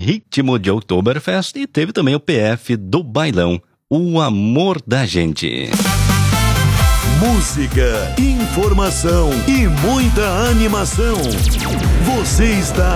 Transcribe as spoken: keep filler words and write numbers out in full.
ritmo de Oktoberfest, e teve também o P F do bailão, O Amor da Gente. Música, informação e muita animação. Você está